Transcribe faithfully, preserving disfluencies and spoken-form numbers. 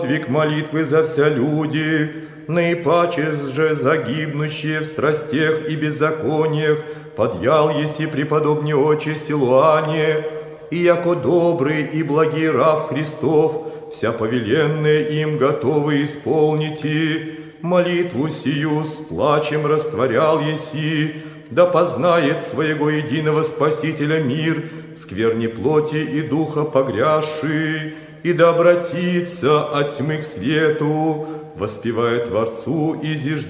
Подвиг молитвы за вся люди, наипаче же загибнущие в страстях и беззакониях, подъял еси преподобный отче Силуане, и яко добрый и благий раб Христов, вся повеленная им готовы исполните, молитву сию с плачем растворял еси, да познает своего единого Спасителя мир, скверни плоти и духа погрязший, и да обратится от тьмы к свету, воспевая Творцу и зиждется